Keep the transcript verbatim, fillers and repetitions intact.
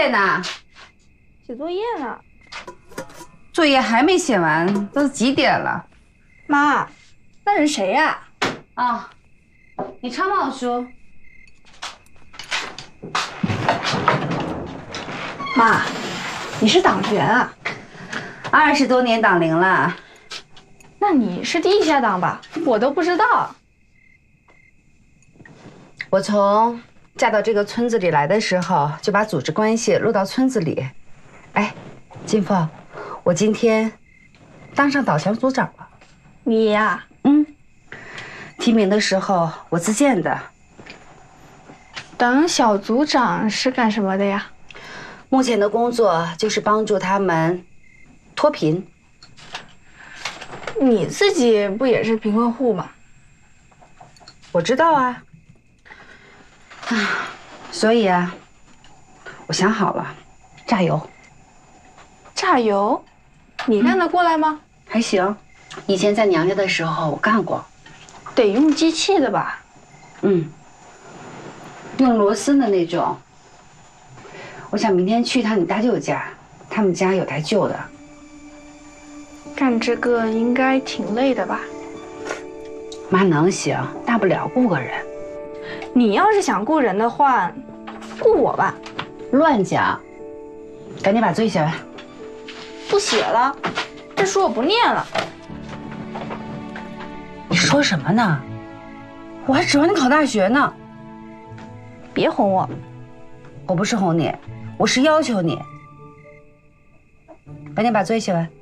业呢？ 写作业呢。 作业还没写完，都几点了？ 妈，那是谁呀？ 啊，你常老叔。 妈，你是党员啊？ 二十多年党龄了。 那你是地下党吧？我都不知道。 我从嫁到这个村子里来的时候，就把组织关系落到村子里。哎，金凤，我今天当上导强组长了。 你呀？ 嗯。提名的时候我自荐的。 当小组长是干什么的呀？ 目前的工作就是帮助他们脱贫。 你自己不也是贫困户吗？ 我知道啊。啊，所以啊，我想好了，榨油。 榨油？你干得过来吗？ 嗯，还行，以前在娘家的时候我干过。 得用机器的吧？ 嗯，用螺丝的那种。我想明天去一趟你大舅家，他们家有台旧的。 干这个应该挺累的吧？ 妈能行，大不了雇个人。 你要是想雇人的话，雇我吧。 乱讲！赶紧把作业写完。 不写了，这书我不念了。 你说什么呢？我还指望你考大学呢。 别哄我。 我不是哄你，我是要求你。赶紧把作业写完。